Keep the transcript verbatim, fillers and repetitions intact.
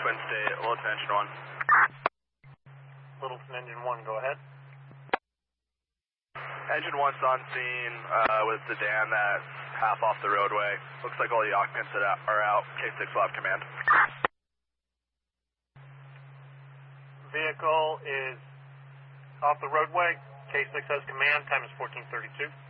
Twin State, Littleton Engine one. Littleton Engine one, go ahead. Engine one's on scene uh, with the dam that's half off the roadway. Looks like all the occupants that are out. K six will have command. Vehicle is off the roadway. K six has command. Time is fourteen thirty-two.